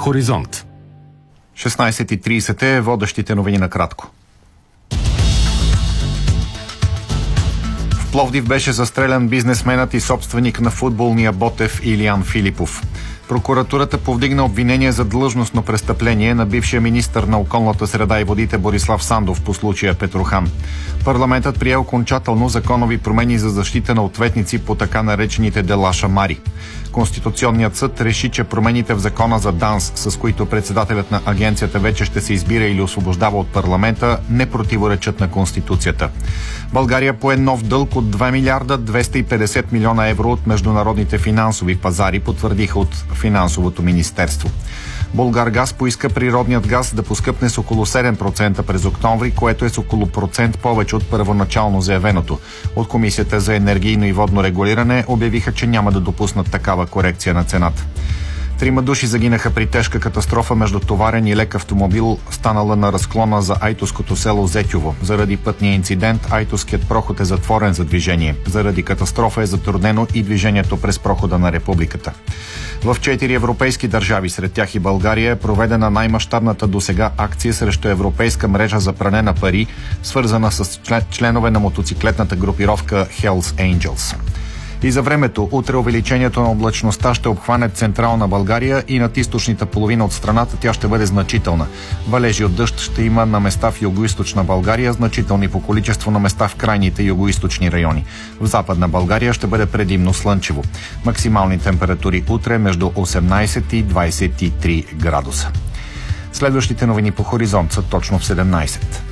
Хоризонт. 16:30 е водещите новини на кратко. В Пловдив беше застрелян бизнесменът и собственик на футболния Ботев Илиян Филипов. Прокуратурата повдигна обвинение за длъжностно престъпление на бившия министър на околната среда и водите Борислав Сандов по случая Петрохан. Парламентът прие окончателно законови промени за защита на ответници по така наречените дела Шамари. Конституционният съд реши, че промените в закона за ДАНС, с които председателят на агенцията вече ще се избира или освобождава от парламента, не противоречат на Конституцията. България пое нов дълг от 2 милиарда 250 милиона евро от международните финансови пазари, потвърдиха от Финансовото министерство. Булгаргаз поиска природният газ да поскъпне с около 7% през октомври, което е с около процент повече от първоначално заявеното. От Комисията за енергийно и водно регулиране обявиха, че няма да допуснат такава корекция на цената. 3 души загинаха при тежка катастрофа между товарен и лек автомобил, станала на разклона за айтоското село Зетьово. Заради пътния инцидент айтоският проход е затворен за движение. Заради катастрофа е затруднено и движението през прохода на републиката. В 4 европейски държави, сред тях и България, е проведена най-мащабната досега акция срещу европейска мрежа за пране на пари, свързана с членове на мотоциклетната групировка Hells Angels. И за времето, утре увеличението на облачността ще обхване централна България и над източната половина от страната тя ще бъде значителна. Валежи от дъжд ще има на места в югоизточна България, значителни по количество на места в крайните югоизточни райони. В западна България ще бъде предимно слънчево. Максимални температури утре между 18 и 23 градуса. Следващите новини по Хоризонт са точно в 17.